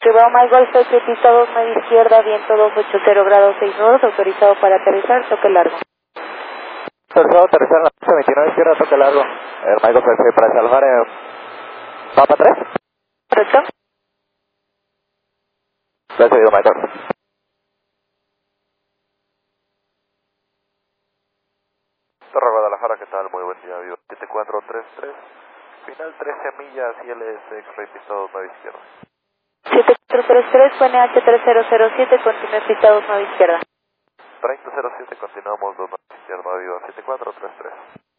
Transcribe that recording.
Arriba My Golf 8, pista 2, media izquierda, viento 280 grados 6 nudos, autorizado para aterrizar, toque largo. Autorizado a aterrizar en la pista 29 izquierda, toque largo. El My Golf 8 para salvar Papa 3. Correcto. Recibido My Golf. Torre Guadalajara, ¿qué tal? Muy buen día, Vivo 7433, final 13 millas, ILS X-Ray, pista 2, nueva izquierda. 7433, fue NH3007, continúe pista 2, nueva izquierda. 3007, continuamos 2 nueva izquierda, Vivo 7433.